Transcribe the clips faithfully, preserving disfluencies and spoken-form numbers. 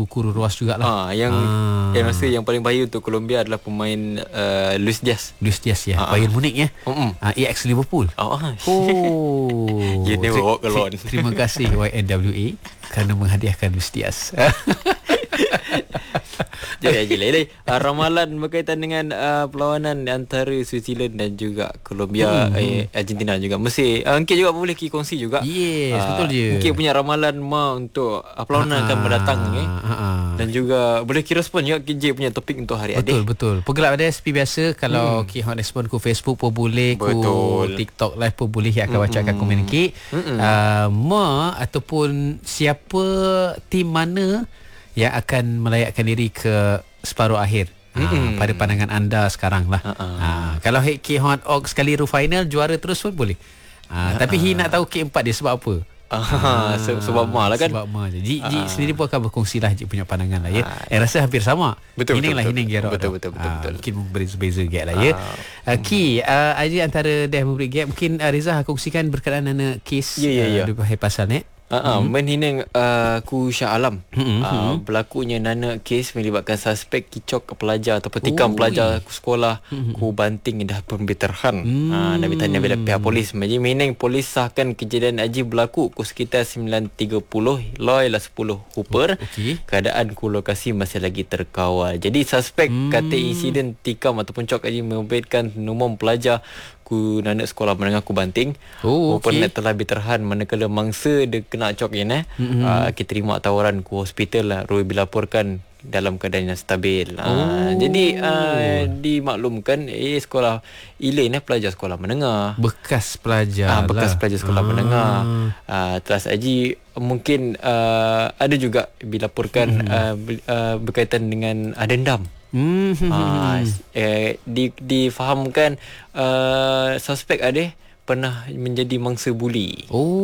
buku ruas jugalah. Ah, yang ah. yang rasa yang paling bahaya untuk Colombia adalah pemain uh, Luis Diaz. Luis Diaz ya. Ah, Bayern Munich ya. Mm-mm. Ah, A X Liverpool. Oh. Oh. You never walk alone. Terima kasih Y N W A kerana menghadiahkan Luis Diaz. Jadi Haji Lain uh, ramalan berkaitan dengan uh, perlawanan antara Switzerland dan juga Colombia, hmm. eh, Argentina juga Mesir. Uh, Mungkin juga boleh kongsi juga. Yes, uh, betul je. Mungkin punya ramalan Ma untuk uh, perlawanan akan mendatang eh. Dan juga boleh kira respon juga K J punya topik untuk hari betul, adik. Betul betul. Pergelap ada seperti biasa. Kalau hmm. K Hot respon ku Facebook pun boleh, ku TikTok live pun boleh. Yang akan hmm. bacakan komen K. Hmm. Uh, Ma ataupun siapa tim mana yang akan melayakkan diri ke separuh akhir. Mm-hmm. Ha, pada pandangan anda sekarang lah. Uh-uh. Ha, kalau K Hot Ox sekali ru final juara terus pun boleh. Ha, uh-uh. Tapi Hi nak tahu K empat dia sebab apa? Uh, se- sebab Ma lah kan. Sebab Ma je. Ji, Ji uh-uh. sendiri pun akan berkongsi lah Ji punya pandangan lah ya. Uh-uh. Eh rasa hampir sama. Betul Hining betul. lah Hining Gerard. Betul betul betul, Ha, betul. Mungkin berbeza-beza gap lah ya. Uh, Ki, uh, Aji antara dah memberi gap, mungkin uh, Reza kongsikan berkenaan mana kes ya, ya, ya. Uh, lebih pasal ni. Uh, mm-hmm. Menhinang uh, ku Shah Alam mm-hmm. uh, berlakunya nana kes melibatkan suspek kicok pelajar atau petikam oh, pelajar ku sekolah mm-hmm. ku banting dah pembiterhan mm. uh, Nabi tanya bila pihak polis Maji Meneng polis sahkan kejadian aji berlaku ku sekitar sembilan tiga puluh loy lah sepuluh Hooper. Oh, okay. Keadaan ku lokasi masih lagi terkawal. Jadi suspek mm. kata insiden tikam ataupun cok aji membebitkan nombor pelajar ku nanak sekolah menengah ku banting. Oh, okay. Pernah telah diterhan manakala mangsa dia kena cok ni eh. Mm-hmm. Uh, kita terima tawaran ku hospital lah. Roy dilaporkan dalam keadaan yang stabil. Oh. Uh, jadi uh, dimaklumkan eh sekolah Elaine eh pelajar sekolah menengah. Bekas pelajar. Uh, bekas lah. pelajar sekolah ah. menengah. Uh, Teras Aji mungkin uh, ada juga dilaporkan mm-hmm. uh, uh, berkaitan dengan uh, dendam. Hmm. Uh, eh, di difahamkan uh, suspek ada pernah menjadi mangsa buli. Oh.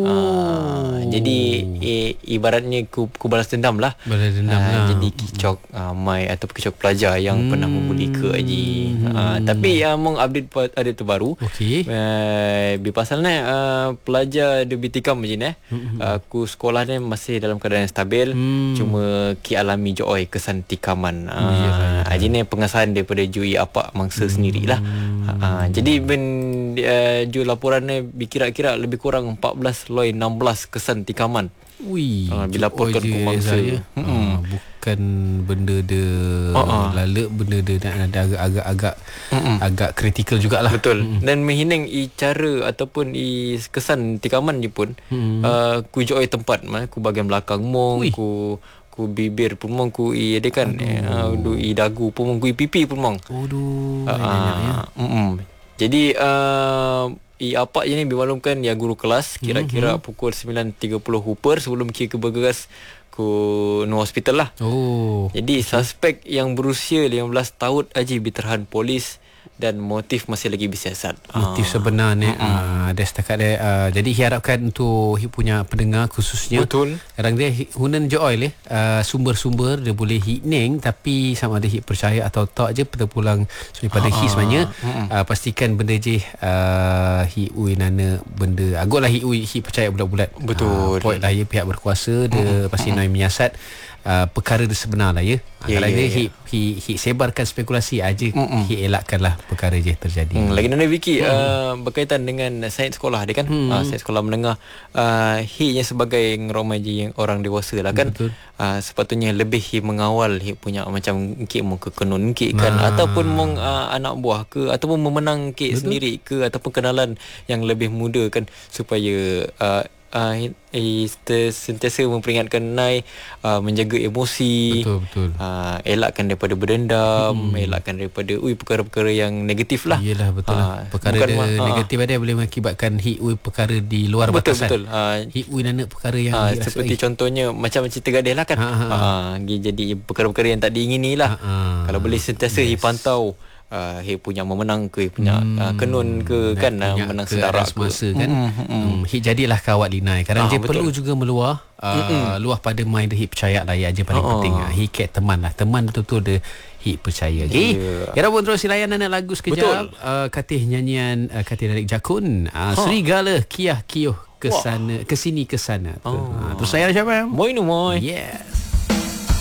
Uh, jadi eh, ibaratnya ku, ku balas dendam lah. Balas dendam uh, lah. Jadi kicok uh, mai atau kicok pelajar yang hmm. pernah membuli ke Haji. Uh, tapi yang uh, meng update ada terbaru. Okey. Uh, di pasalnya uh, pelajar dia bitikam macam ni. Hmm. Uh, ku sekolah ni masih dalam keadaan yang stabil. Hmm. Cuma ki alami joy kesan tikaman. Uh, yeah. Haji ni pengesahan daripada jui apa mangsa hmm. sendirilah. Uh, jadi ben uh, ju laporan ni kira-kira lebih kurang empat belas loy enam belas kesan tikaman. Ui, uh, dilaporkan ke mangsa. Ya. Uh, bukan benda dia uh-uh. lala, benda dia ada agak-agak uh-uh. agak kritikal jugalah. Betul. Uh-uh. Dan menghinang i cara ataupun i kesan tikaman je pun uh-uh. uh, ku joy tempat mana ku bahagian belakang mong, Ui. ku ku bibir pun mong ku i ada kan uh, du i dagu pun mong ku i pipi pun mong. Aduh. Uh, ya. uh, Jadi uh, I apa je ni dimaklumkan yang guru kelas kira-kira mm-hmm. pukul sembilan tiga puluh Hooper sebelum kita bergegas ke no hospital lah. Oh. Jadi suspek yang berusia lima belas tahun aja diterhan polis dan motif masih lagi bersiasat. Motif ah. sebenarnya uh, ada setakat dia. Uh, jadi harapkan untuk punya pendengar khususnya. Betul. Kadang dia hunan je oil eh. Uh, sumber-sumber dia boleh hit neng tapi sama ada hit percaya atau tak je terpulang daripada hit sebenarnya. Uh, pastikan benda je uh, hit ui nana benda agaklah hit ui hit percaya bulat-bulat. Betul. Uh, point lah ya pihak berkuasa dia uh, pasti uh, nak menyiasat Uh, perkara dia sebenar lah ya. Yeah, kalau yeah, dia yeah. Hi, hi, hi sebarkan spekulasi aja, hi elakkanlah perkara je terjadi. Hmm, lagi Nana Vicky hmm. uh, berkaitan dengan sains sekolah dia kan, hmm. uh, sains sekolah menengah, uh, hi nya sebagai ngeromai je yang orang dewasa lah kan. Uh, sepatutnya lebih hi mengawal hi punya macam kek mau ke kenun kek kan nah. ataupun mong uh, anak buah ke ataupun memenang kek Betul. sendiri ke ataupun kenalan yang lebih muda kan supaya uh, Uh, eh, sentiasa memperingatkan Nai uh, menjaga emosi. Betul betul. Uh, elakkan daripada berdendam, hmm. elakkan daripada ui perkara-perkara yang negatif lah. Iyalah betul uh, lah. Perkara dia ma- negatif uh, ada boleh mengakibatkan hit ui perkara di luar betul, batasan. Betul betul. Uh, hit ui nana perkara yang uh, seperti ui. Contohnya macam cerita gadis lah kan. Uh, uh, jadi perkara-perkara yang tak diingini lah. Uh, uh, Kalau boleh sentiasa yes. hi pantau Uh, he punya memenang ke punya hmm, uh, kenun ke kan uh, menang sedara semasa kan hmm, hmm, hmm. Hit jadilah kawat linai kadang ah, dia perlu juga meluah uh, hmm. luah pada mind dia hit percaya lah ya aja paling oh. penting uh, hit cat teman lah teman betul-betul dia hit percaya okey yeah. Kira pun terus layan anak lagu sekejap uh, katih nyanyian uh, katih dari Jakun uh, huh. Serigala Kiah Kioh ke sana ke sini ke sana oh. uh, terus saya siapa Moy no moy yeah.